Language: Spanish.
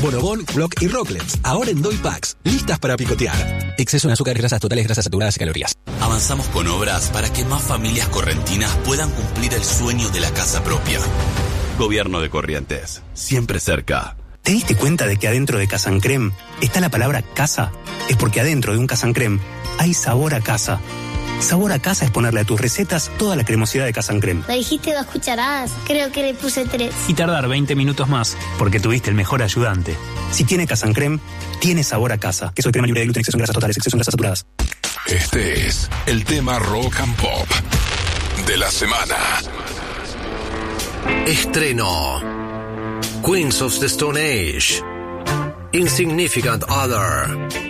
Bonobón, Block y Rocklets, ahora en Doy Packs, listas para picotear. Exceso en azúcares, grasas totales, grasas saturadas y calorías. Avanzamos con obras para que más familias correntinas puedan cumplir el sueño de la casa propia. Gobierno de Corrientes, siempre cerca. ¿Te diste cuenta de que adentro de Casa Creme está la palabra casa? Es porque adentro de un Casa Creme hay sabor a casa. Sabor a casa es ponerle a tus recetas toda la cremosidad de Casa Creme. Me dijiste 2 cucharadas, creo que le puse 3. Y tardar 20 minutos más, porque tuviste el mejor ayudante. Si tiene Casa Creme, tiene sabor a casa. Queso de crema libre de gluten, exceso en grasas totales, exceso en grasas saturadas. Este es el tema rock and pop de la semana. Estreno: Queens of the Stone Age, Insignificant Other.